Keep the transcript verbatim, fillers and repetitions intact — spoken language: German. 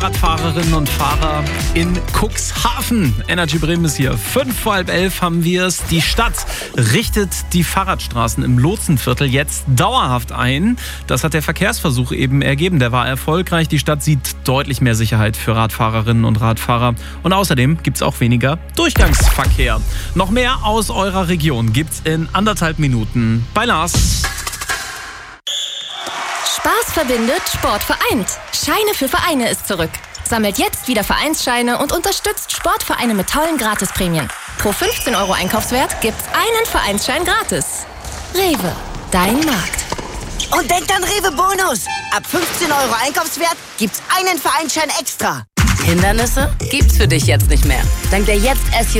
Radfahrerinnen und Fahrer in Cuxhaven. Energy Bremen ist hier. Fünf vor halb elf haben wir es. Die Stadt richtet die Fahrradstraßen im Lotsenviertel jetzt dauerhaft ein. Das hat der Verkehrsversuch eben ergeben. Der war erfolgreich. Die Stadt sieht deutlich mehr Sicherheit für Radfahrerinnen und Radfahrer. Und außerdem gibt es auch weniger Durchgangsverkehr. Noch mehr aus eurer Region gibt's in anderthalb Minuten bei Lars. Spaß verbindet, Sport vereint. Scheine für Vereine ist zurück. Sammelt jetzt wieder Vereinsscheine und unterstützt Sportvereine mit tollen Gratisprämien. Pro fünfzehn Euro Einkaufswert gibt's einen Vereinsschein gratis. Rewe, dein Markt. Und denkt an Rewe Bonus. Ab fünfzehn Euro Einkaufswert gibt's einen Vereinsschein extra. Hindernisse gibt's für dich jetzt nicht mehr. Dank der Jetzt S U